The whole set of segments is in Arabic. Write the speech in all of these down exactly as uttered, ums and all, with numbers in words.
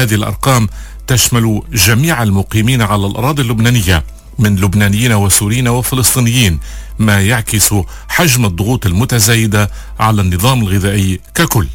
هذه الأرقام تشمل جميع المقيمين على الأراضي اللبنانية من لبنانيين وسوريين وفلسطينيين، ما يعكس حجم الضغوط المتزايدة على النظام الغذائي ككل.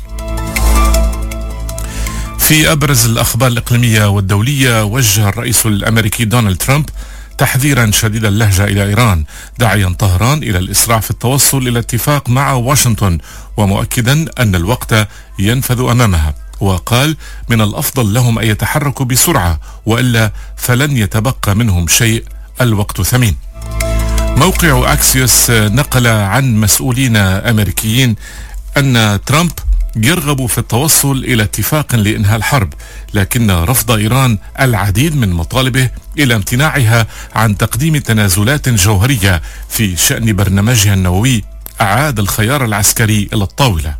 في أبرز الأخبار الإقليمية والدولية، وجه الرئيس الأمريكي دونالد ترامب تحذيرا شديد اللهجة إلى إيران، داعيا طهران إلى الإسراع في التوصل إلى اتفاق مع واشنطن، ومؤكدا أن الوقت ينفذ أمامها، وقال من الأفضل لهم أن يتحركوا بسرعة وإلا فلن يتبقى منهم شيء، الوقت ثمين. موقع أكسيوس نقل عن مسؤولين أمريكيين أن ترامب يرغب في التوصل إلى اتفاق لإنهاء الحرب، لكن رفض إيران العديد من مطالبه إلى امتناعها عن تقديم تنازلات جوهرية في شأن برنامجها النووي أعاد الخيار العسكري إلى الطاولة.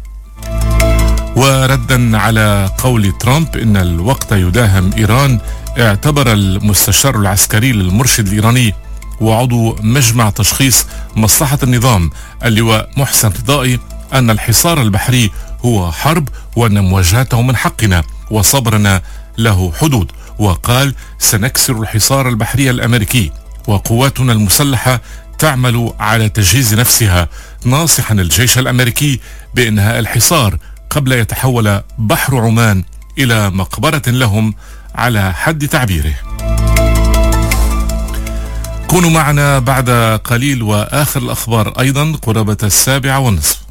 وردا على قول ترامب إن الوقت يداهم إيران، اعتبر المستشار العسكري للمرشد الإيراني وعضو مجمع تشخيص مصلحة النظام اللواء محسن رضائي أن الحصار البحري هو حرب، وأن مواجهته من حقنا وصبرنا له حدود، وقال سنكسر الحصار البحري الأمريكي وقواتنا المسلحة تعمل على تجهيز نفسها، ناصحا الجيش الأمريكي بإنهاء الحصار قبل يتحول بحر عمان إلى مقبرة لهم على حد تعبيره. كونوا معنا بعد قليل وآخر الأخبار أيضا قرابة السابعة والنصف.